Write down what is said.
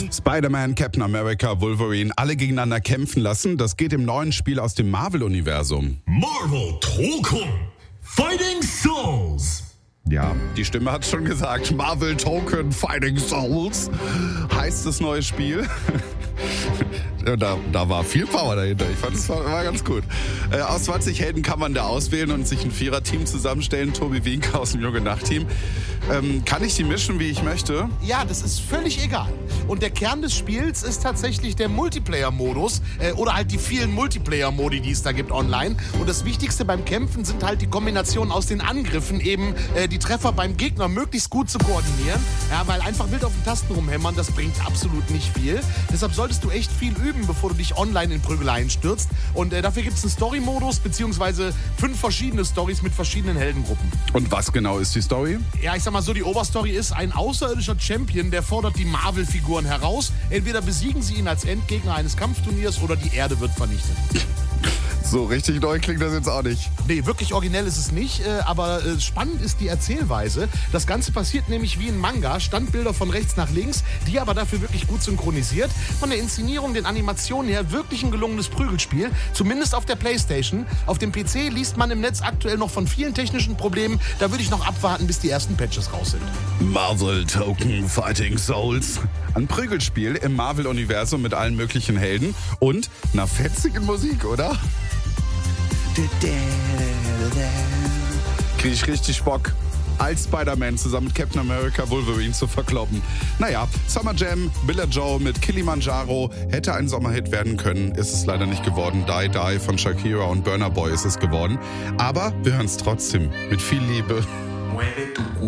Spider-Man, Captain America, Wolverine, alle gegeneinander kämpfen lassen. Das geht im neuen Spiel aus dem Marvel-Universum. Marvel Token Fighting Souls. Ja, die Stimme hat schon gesagt. Marvel Token Fighting Souls heißt das neue Spiel. Da war viel Power dahinter. Ich fand, es war ganz gut. Aus 20 Helden kann man da auswählen und sich ein Vierer-Team zusammenstellen. Tobi Winker aus dem Junge-Nacht-Team. Kann ich die mischen, wie ich möchte? Ja, das ist völlig egal. Und der Kern des Spiels ist tatsächlich der Multiplayer-Modus oder halt die vielen Multiplayer-Modi, die es da gibt online. Und das Wichtigste beim Kämpfen sind halt die Kombinationen aus den Angriffen, eben die Treffer beim Gegner möglichst gut zu koordinieren. Ja, weil einfach wild auf den Tasten rumhämmern, das bringt absolut nicht viel. Deshalb solltest du echt viel üben, bevor du dich online in Prügeleien stürzt. Und dafür gibt es einen Story-Modus, beziehungsweise 5 verschiedene Stories mit verschiedenen Heldengruppen. Und was genau ist die Story? Ja, ich sag mal so, die Oberstory ist, ein außerirdischer Champion, der fordert die Marvel-Figuren heraus. Entweder besiegen sie ihn als Endgegner eines Kampfturniers oder die Erde wird vernichtet. So richtig neu klingt das jetzt auch nicht. Nee, wirklich originell ist es nicht, aber spannend ist die Erzählweise. Das Ganze passiert nämlich wie ein Manga, Standbilder von rechts nach links, die aber dafür wirklich gut synchronisiert. Von der Inszenierung, den Animationen her wirklich ein gelungenes Prügelspiel, zumindest auf der Playstation. Auf dem PC liest man im Netz aktuell noch von vielen technischen Problemen. Da würde ich noch abwarten, bis die ersten Patches raus sind. Marvel Token Fighting Souls. Ein Prügelspiel im Marvel-Universum mit allen möglichen Helden und einer fetzigen Musik, oder? Krieg ich richtig Bock, als Spider-Man zusammen mit Captain America Wolverine zu verkloppen. Naja, Summer Jam, Billa Joe mit Kilimanjaro hätte ein Sommerhit werden können, ist es leider nicht geworden. Die Die von Shakira und Burna Boy ist es geworden. Aber wir hören es trotzdem mit viel Liebe.